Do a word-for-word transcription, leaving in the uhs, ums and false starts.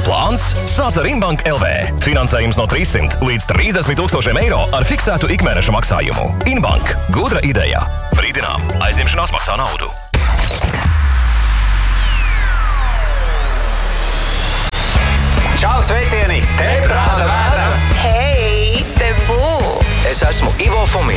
Plāns? Sāc ar Inbank L V. Finansējums no trīssimt līdz trīsdesmit tūkstošiem eiro ar fiksētu ikmēneša maksājumu. Inbank. Gudra ideja. Brīdinām. Aizņemšanās maksā naudu. Čau, sveicieni! Te prāta vētra! Hei, te bū! Es esmu Ivo Fomins.